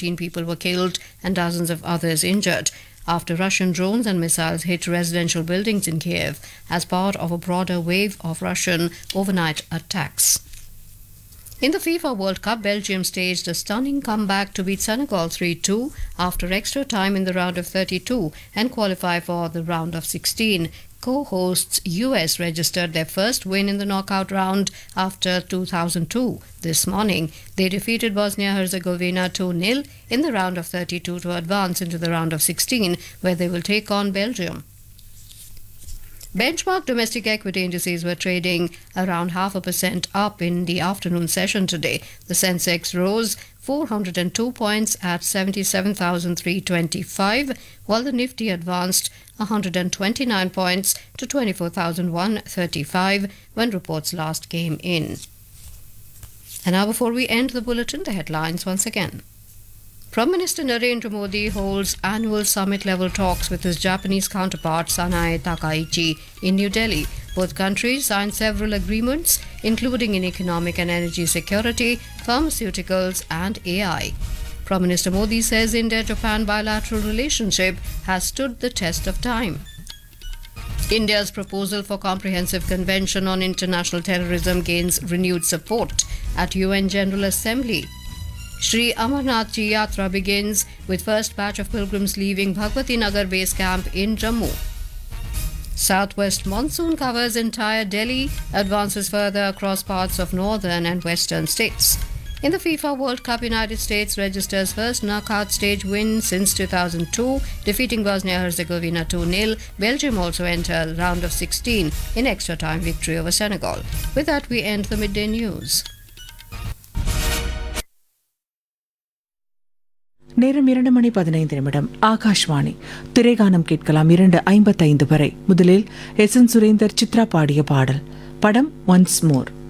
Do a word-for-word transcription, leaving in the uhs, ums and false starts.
thirteen people were killed and dozens of others injured after Russian drones and missiles hit residential buildings in Kiev as part of a broader wave of Russian overnight attacks. In the FIFA World Cup, Belgium staged a stunning comeback to beat Senegal three two after extra time in the round of thirty-two and qualify for the round of sixteen. Co-hosts U S registered their first win in the knockout round after two thousand two. This morning, they defeated Bosnia-Herzegovina two nil in the round of thirty-two to advance into the round of sixteen, where they will take on Belgium. Benchmark domestic equity indices were trading around half a percent up in the afternoon session today. The Sensex rose four hundred two points at seventy-seven thousand three hundred twenty-five, while the Nifty advanced one hundred twenty-nine points to twenty-four thousand one hundred thirty-five when reports last came in. And now, before we end the bulletin, the headlines once again. Prime Minister Narendra Modi holds annual summit-level talks with his Japanese counterpart Sanae Takaichi in New Delhi. Both countries signed several agreements, including in economic and energy security, pharmaceuticals and A I. Prime Minister Modi says India-Japan bilateral relationship has stood the test of time. India's proposal for comprehensive convention on international terrorism gains renewed support at U N General Assembly. Shri Amarnath Ji Yatra begins with first batch of pilgrims leaving Bhagwati Nagar base camp in Jammu. Southwest monsoon covers entire Delhi, advances further across parts of northern and western states. In the FIFA World Cup, United States registers first knockout stage win since two thousand two, defeating Bosnia-Herzegovina two nil. Belgium also enter the round of sixteen in extra time victory over Senegal. With that, we end the midday news. நேரம் இரண்டு மணி பதினைந்து நிமிடம். ஆகாஷ்வாணி. திரைகானம் கேட்கலாம் இரண்டு ஐம்பத்தைந்து வரை. முதலில் S N Surender Chitra பாடிய பாடல். படம் ஒன்ஸ் மோர்.